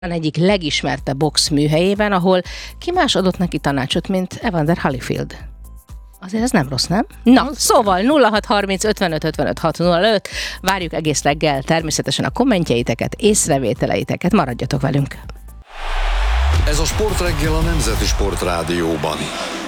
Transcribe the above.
egyik legismertebb box műhelyében, ahol ki más adott neki tanácsot, mint Evander Holyfield. Azért ez nem rossz, nem? Na, szóval 0630 55 55 605, várjuk egész reggel természetesen a kommentjeiteket, észrevételeiteket, maradjatok velünk! Ez a Sportreggel a Nemzeti Sportrádióban.